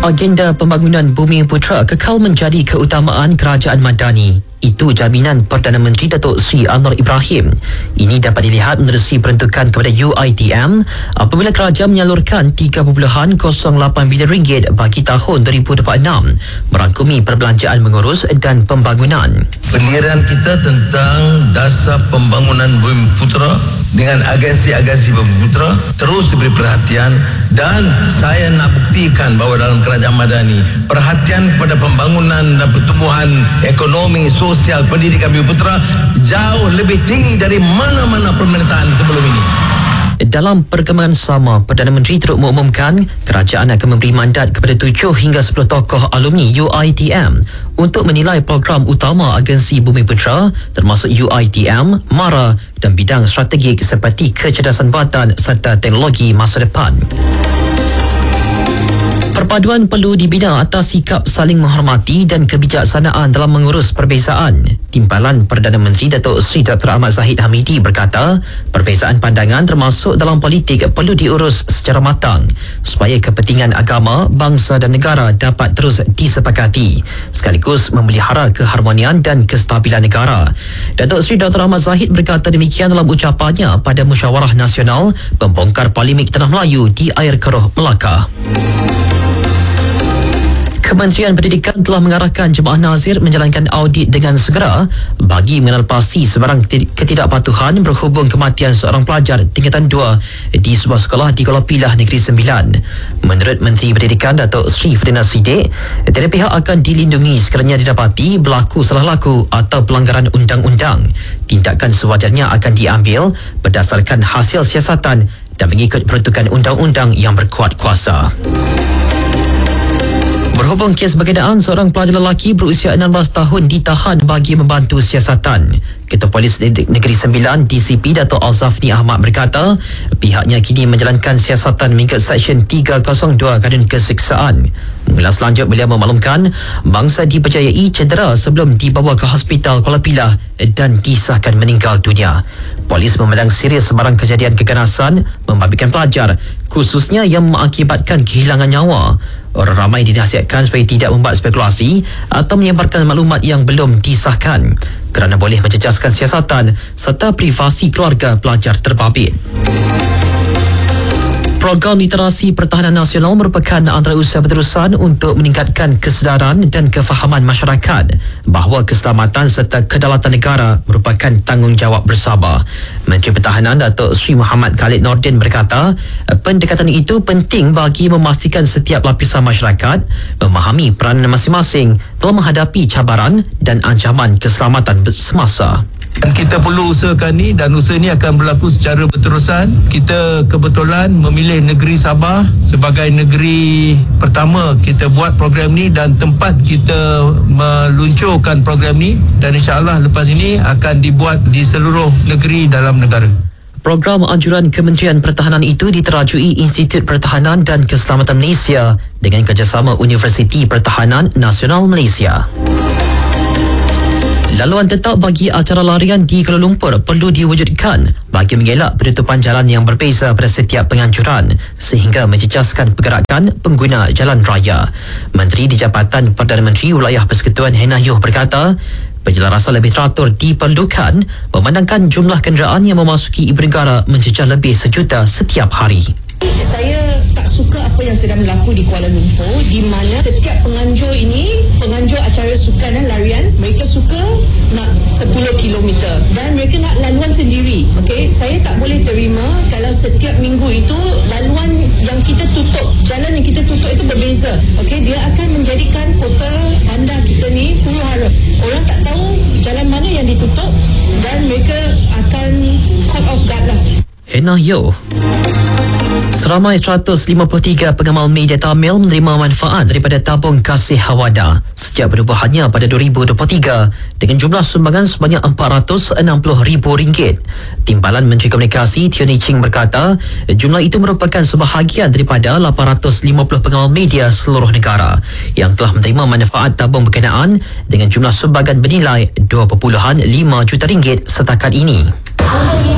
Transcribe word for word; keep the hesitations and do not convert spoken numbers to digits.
Agenda pembangunan Bumi Putra kekal menjadi keutamaan kerajaan Madani. Itu jaminan Perdana Menteri Datuk Seri Anwar Ibrahim. Ini dapat dilihat menerusi peruntukan kepada U I T M apabila kerajaan menyalurkan tiga perpuluhan kosong lapan bilion ringgit bagi tahun dua ribu dua puluh enam merangkumi perbelanjaan mengurus dan pembangunan. Pendirian kita tentang dasar pembangunan Bumi Putra dengan agensi-agensi Bumi Putra terus diberi perhatian, dan saya nak buktikan bahawa dalam kerajaan Madani perhatian kepada pembangunan dan pertumbuhan ekonomi, sosial, pendidikan Bumi Putra jauh lebih tinggi dari mana-mana pemerintahan sebelum ini. Dalam perkembangan sama, Perdana Menteri turut mengumumkan kerajaan akan memberi mandat kepada tujuh hingga sepuluh tokoh alumni U I T M untuk menilai program utama agensi Bumi Putra termasuk U I T M, MARA dan bidang strategik seperti kecerdasan buatan serta teknologi masa depan. Perpaduan perlu dibina atas sikap saling menghormati dan kebijaksanaan dalam mengurus perbezaan. Timbalan Perdana Menteri Datuk Seri Doktor Ahmad Zahid Hamidi berkata, perbezaan pandangan termasuk dalam politik perlu diurus secara matang supaya kepentingan agama, bangsa dan negara dapat terus disepakati sekaligus memelihara keharmonian dan kestabilan negara. Datuk Seri Doktor Ahmad Zahid berkata demikian dalam ucapannya pada Musyawarah Nasional Pembongkar Polemik Tanah Melayu di Air Keroh, Melaka. Kementerian Pendidikan telah mengarahkan Jemaah Nazir menjalankan audit dengan segera bagi mengenal pasti sebarang ketidakpatuhan berhubung kematian seorang pelajar tingkatan dua di sebuah sekolah di Kuala Pilah, Negeri Sembilan. Menurut Menteri Pendidikan Datuk Seri Ferdinand Siddiq, tiada pihak akan dilindungi sekiranya didapati berlaku salah laku atau pelanggaran undang-undang. Tindakan sewajarnya akan diambil berdasarkan hasil siasatan dan mengikut peruntukan undang-undang yang berkuat kuasa. Berhubung kes berkenaan seorang pelajar lelaki berusia enam belas tahun ditahan bagi membantu siasatan. Ketua Polis Negeri Sembilan D C P Dato' Al-Zafni Ahmad berkata pihaknya kini menjalankan siasatan mengikut Seksyen tiga kosong dua Kanun Keseksaan. Mengulas lanjut, beliau memaklumkan bangsa dipercayai cedera sebelum dibawa ke hospital Kuala Pilah dan disahkan meninggal dunia. Polis memandang serius sebarang kejadian keganasan membabitkan pelajar, khususnya yang mengakibatkan kehilangan nyawa. Orang ramai dinasihatkan supaya tidak membuat spekulasi atau menyebarkan maklumat yang belum disahkan kerana boleh mencecaskan siasatan serta privasi keluarga pelajar terbabit. Program Literasi Pertahanan Nasional merupakan antara usaha berterusan untuk meningkatkan kesedaran dan kefahaman masyarakat bahawa keselamatan serta kedaulatan negara merupakan tanggungjawab bersama. Menteri Pertahanan Datuk Seri Muhammad Khalid Nordin berkata, pendekatan itu penting bagi memastikan setiap lapisan masyarakat memahami peranan masing-masing dalam menghadapi cabaran dan ancaman keselamatan semasa. Dan kita perlu usahakan ni, dan usaha ni akan berlaku secara berterusan. Kita kebetulan memilih negeri Sabah sebagai negeri pertama kita buat program ni dan tempat kita meluncurkan program ni, dan insya-Allah lepas ini akan dibuat di seluruh negeri dalam negara. Program anjuran Kementerian Pertahanan itu diterajui Institut Pertahanan dan Keselamatan Malaysia dengan kerjasama Universiti Pertahanan Nasional Malaysia. Laluan tetap bagi acara larian di Kuala Lumpur perlu diwujudkan bagi mengelak penutupan jalan yang berbeza pada setiap penganjuran sehingga mencecaskan pergerakan pengguna jalan raya. Menteri di Jabatan Perdana Menteri Wilayah Persekutuan Hena Yuh berkata, penjelasan lebih teratur diperlukan memandangkan jumlah kenderaan yang memasuki ibu negara mencecah lebih sejuta setiap hari. Saya tak suka apa yang sedang berlaku di Kuala Lumpur, di mana setiap penganjur ini, penganjur acara sukan dan larian, mereka suka nak sepuluh kilometer dan mereka nak laluan sendiri. Okey, saya tak boleh terima kalau setiap minggu itu laluan yang kita tutup, jalan yang kita tutup itu berbeza. Okey, dia akan menjadikan kota anda kita ni huru hara. Orang tak tahu jalan mana yang ditutup dan mereka akan caught off guard lah. Hena Yuh. Seramai seratus lima puluh tiga pengamal media Tamil menerima manfaat daripada tabung kasih Hawada sejak penubuhannya pada dua ribu dua puluh tiga dengan jumlah sumbangan sebanyak empat ratus enam puluh ribu ringgit. Timbalan Menteri Komunikasi Tioni Ching berkata jumlah itu merupakan sebahagian daripada lapan ratus lima puluh pengamal media seluruh negara yang telah menerima manfaat tabung berkenaan dengan jumlah sumbangan bernilai dua perpuluhan lima juta ringgit setakat ini.